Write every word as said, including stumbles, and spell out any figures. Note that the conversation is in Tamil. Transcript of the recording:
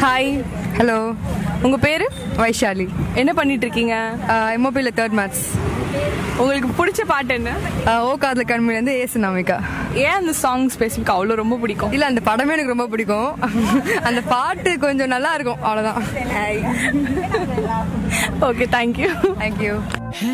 ஹாய். ஹலோ. உங்கள் பேர்? வைஷாலி. என்ன பண்ணிட்டு இருக்கீங்க? எம்ஓபியில் தேர்ட் மேத்ஸ். உங்களுக்கு பிடிச்ச பாட்டு என்ன? ஓ காதல கண்மையிலேருந்து ஏசு நாமிகா. ஏன் அந்த சாங் ஸ்பெசிஃபிக்காக அவ்வளோ ரொம்ப பிடிக்கும்? இல்லை, அந்த படமே எனக்கு ரொம்ப பிடிக்கும். அந்த பாட்டு கொஞ்சம் நல்லா இருக்கும், அவ்வளோதான். Okay, thank you. தேங்க்யூ.